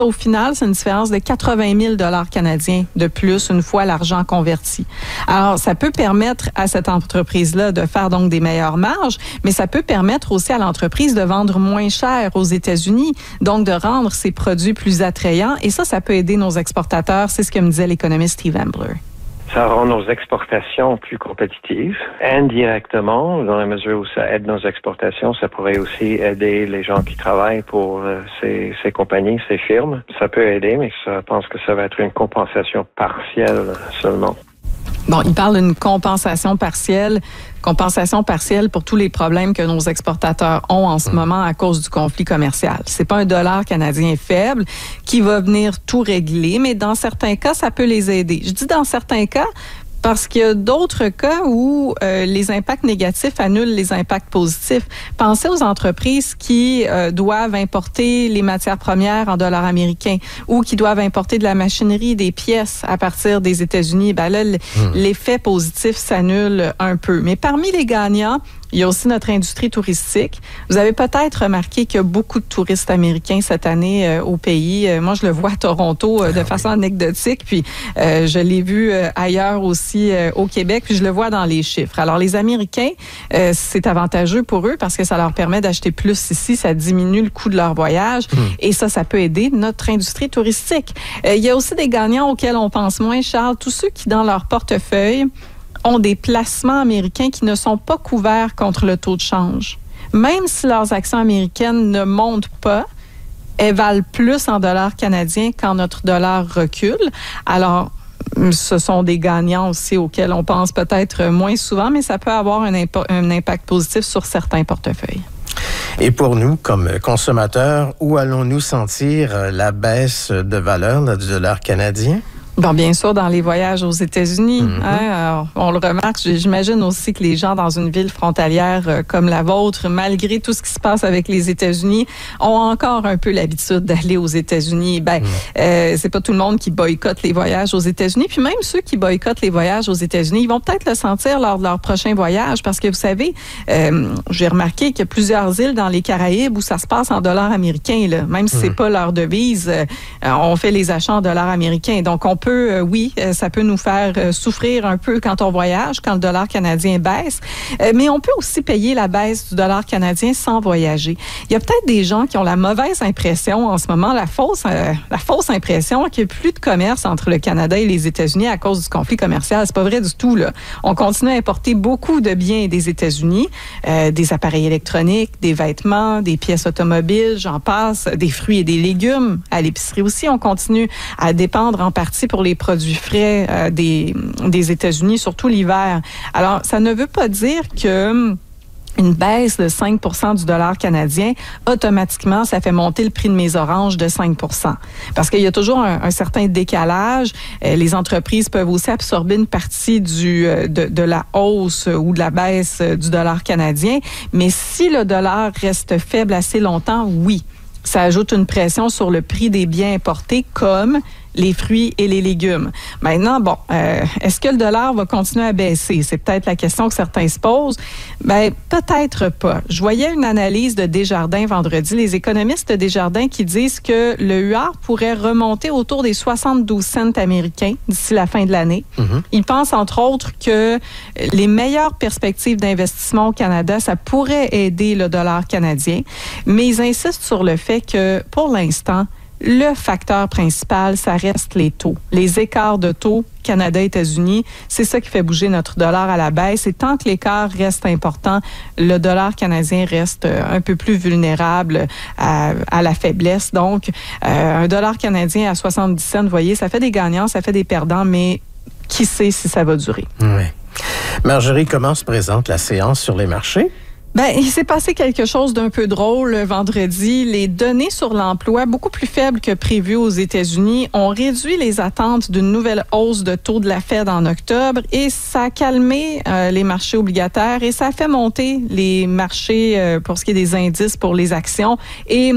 Au final, c'est une différence de 80 000 $ canadiens de plus une fois l'argent converti. Alors, ça peut permettre à cette entreprise-là de faire donc des meilleures marges, mais ça peut permettre aussi à l'entreprise de vendre moins cher aux États-Unis, donc de rendre ses produits plus attrayants. Et ça peut aider nos exportateurs. C'est ce que me disait l'économiste Steve Ambler. Ça rend nos exportations plus compétitives. Indirectement, dans la mesure où ça aide nos exportations, ça pourrait aussi aider les gens qui travaillent pour ces compagnies, ces firmes. Ça peut aider, mais je pense que ça va être une compensation partielle seulement. Bon, il parle d'une compensation partielle pour tous les problèmes que nos exportateurs ont en ce moment à cause du conflit commercial. C'est pas un dollar canadien faible qui va venir tout régler, mais dans certains cas, ça peut les aider. Je dis dans certains cas parce qu'il y a d'autres cas où les impacts négatifs annulent les impacts positifs. Pensez aux entreprises qui doivent importer les matières premières en dollars américains ou qui doivent importer de la machinerie, des pièces à partir des États-Unis. Ben là, l'effet positif s'annule un peu. Mais parmi les gagnants, il y a aussi notre industrie touristique. Vous avez peut-être remarqué qu'il y a beaucoup de touristes américains cette année au pays. Moi, je le vois à Toronto de façon anecdotique, puis je l'ai vu ailleurs aussi au Québec, puis je le vois dans les chiffres. Alors, les Américains, c'est avantageux pour eux parce que ça leur permet d'acheter plus ici, ça diminue le coût de leur voyage et ça peut aider notre industrie touristique. Il y a aussi des gagnants auxquels on pense moins, Charles, tous ceux qui, dans leur portefeuille, ont des placements américains qui ne sont pas couverts contre le taux de change. Même si leurs actions américaines ne montent pas, elles valent plus en dollars canadiens quand notre dollar recule. Alors, ce sont des gagnants aussi auxquels on pense peut-être moins souvent, mais ça peut avoir un impact positif sur certains portefeuilles. Et pour nous, comme consommateurs, où allons-nous sentir la baisse de valeur du dollar canadien? Bon, bien sûr, dans les voyages aux États-Unis. Alors, on le remarque, j'imagine aussi que les gens dans une ville frontalière comme la vôtre, malgré tout ce qui se passe avec les États-Unis, ont encore un peu l'habitude d'aller aux États-Unis. C'est pas tout le monde qui boycotte les voyages aux États-Unis. Puis même ceux qui boycottent les voyages aux États-Unis, ils vont peut-être le sentir lors de leur prochain voyage parce que vous savez, j'ai remarqué qu'il y a plusieurs îles dans les Caraïbes où ça se passe en dollars américains, là. Même si c'est pas leur devise, on fait les achats en dollars américains. Donc, on peut, ça peut nous faire souffrir un peu quand on voyage, quand le dollar canadien baisse, mais on peut aussi payer la baisse du dollar canadien sans voyager. Il y a peut-être des gens qui ont la mauvaise impression en ce moment, la fausse impression qu'il n'y a plus de commerce entre le Canada et les États-Unis à cause du conflit commercial. C'est pas vrai du tout, là. On continue à importer beaucoup de biens des États-Unis, des appareils électroniques, des vêtements, des pièces automobiles, j'en passe, des fruits et des légumes. À l'épicerie aussi, on continue à dépendre en partie pour les produits frais des États-Unis, surtout l'hiver. Alors, ça ne veut pas dire que une baisse de 5 % du dollar canadien, automatiquement, ça fait monter le prix de mes oranges de 5 % parce qu'il y a toujours un certain décalage. Les entreprises peuvent aussi absorber une partie de la hausse ou de la baisse du dollar canadien, mais si le dollar reste faible assez longtemps, oui, ça ajoute une pression sur le prix des biens importés comme les fruits et les légumes. Maintenant, bon, est-ce que le dollar va continuer à baisser? C'est peut-être la question que certains se posent. Ben, peut-être pas. Je voyais une analyse de Desjardins vendredi, les économistes de Desjardins qui disent que le UR pourrait remonter autour des 72 cents américains d'ici la fin de l'année. Ils pensent, entre autres, que les meilleures perspectives d'investissement au Canada, ça pourrait aider le dollar canadien, mais ils insistent sur le fait que, pour l'instant, le facteur principal, ça reste les taux. Les écarts de taux Canada-États-Unis, c'est ça qui fait bouger notre dollar à la baisse. Et tant que l'écart reste important, le dollar canadien reste un peu plus vulnérable à la faiblesse. Donc, un dollar canadien à 70 cents, vous voyez, ça fait des gagnants, ça fait des perdants, mais qui sait si ça va durer. Oui. Marjorie, comment se présente la séance sur les marchés? Ben, il s'est passé quelque chose d'un peu drôle vendredi. Les données sur l'emploi, beaucoup plus faibles que prévu aux États-Unis, ont réduit les attentes d'une nouvelle hausse de taux de la Fed en octobre et ça a calmé les marchés obligataires et ça a fait monter les marchés pour ce qui est des indices pour les actions. Et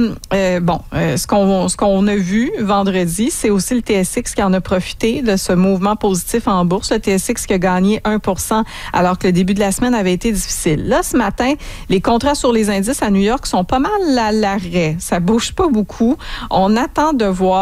ce qu'on a vu vendredi, c'est aussi le TSX qui en a profité de ce mouvement positif en bourse. Le TSX qui a gagné 1 % alors que le début de la semaine avait été difficile. Là, ce matin, les contrats sur les indices à New York sont pas mal à l'arrêt. Ça bouge pas beaucoup. On attend de voir